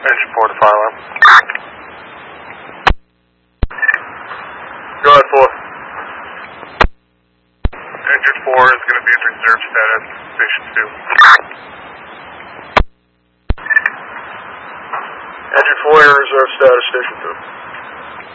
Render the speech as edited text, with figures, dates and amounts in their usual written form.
Engine 4 to fire alarm. Go ahead, 4. Engine 4 is going to be in reserve status, Station 2. Engine 4 in reserve status, Station 2.